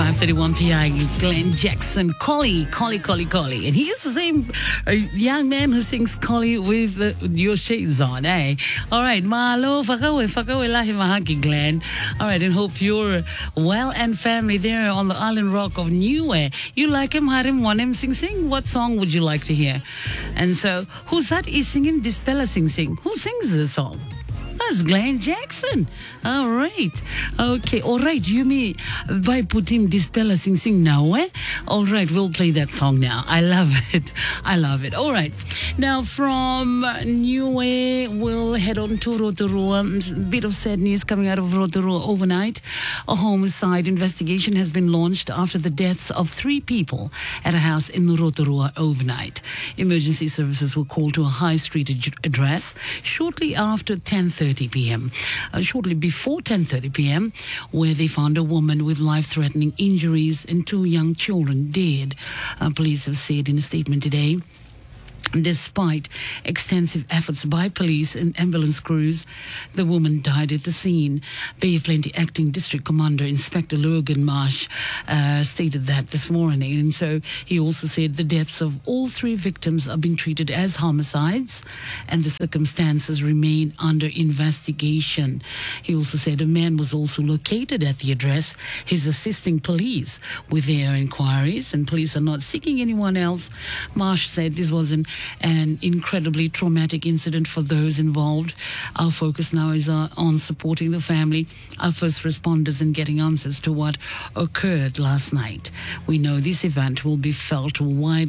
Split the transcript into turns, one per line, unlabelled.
5:31 p.m. Glenn Jackson, Collie. And he's the same young man who sings Collie with your shades on, eh? All right, Malo, fakawe lahi mahaki, Glenn. All right, and hope you're well and family there on the island rock of Niue. You like him, harim, want him, sing. What song would you like to hear? And so, who's that is singing Dispella Sing? Who sings this song? That's Glenn Jackson. All right. Okay. All right. You may by put him Dispella Sing now, eh? All right. We'll play that song now. I love it. All right. Now from Niue, we'll head on to Rotorua. A bit of sad news coming out of Rotorua overnight. A homicide investigation has been launched after the deaths of 3 people at a house in Rotorua overnight. Emergency services were called to a high street address shortly after 10:30 p.m. Shortly before 10:30 p.m., where they found a woman with life-threatening injuries and 2 young children dead. Police have said in a statement today. Despite extensive efforts by police and ambulance crews, the woman died at the scene. Bay of Plenty Acting District Commander Inspector Logan Marsh stated that this morning. And so he also said the deaths of all 3 victims are being treated as homicides and the circumstances remain under investigation. He also said a man was also located at the address. He's assisting police with their inquiries and police are not seeking anyone else. Marsh said this was an incredibly traumatic incident for those involved. Our focus now is on supporting the family, our first responders, and getting answers to what occurred last night. We know this event will be felt widely